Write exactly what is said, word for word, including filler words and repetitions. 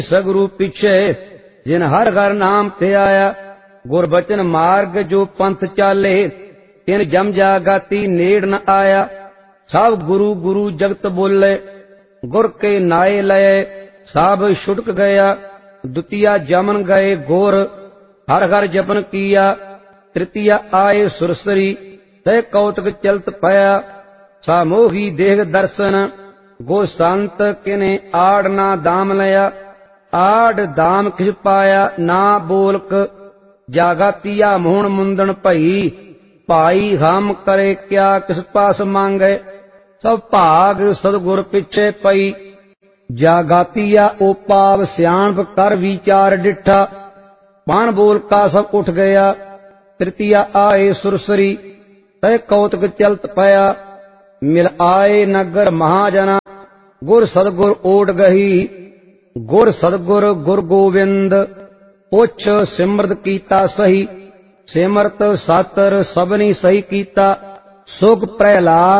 सगुरु पीछे जिन हर हर नाम ते आया। गुरबचन मार्ग जो पंथ चाले तिन जम जागाती नेड़ न आया। सब गुरु गुरु जगत बोले गुर के नाए लये सब छुटक गया। द्वितीया जमन गए गोर हर हर जपन किया। तृतीया आए सुरसरी तय कौतक चलत पया। सामोही देह दर्शन गो संत किने आड़ ना दाम लया। आड़ दाम किस पाया ना बोलक जागातिया मोहन मुंदन भई। भाई हम करे क्या किस पास मांगे सब भाग सदगुर पिछे पई। जागातिया ओ पाव सियाणप कर विचार डिठा। पान बोल का सब उठ गया। तृतीया आए सुरसरी तय कौतक चलत पया। मिल आए नगर महाजना गुर सदगुर ओट गही। गुर सदगुर गुर गोविंद पुछ सिमरत कीता सही। सिमरत सातर सबनी सही कीता। सुख प्रहलाद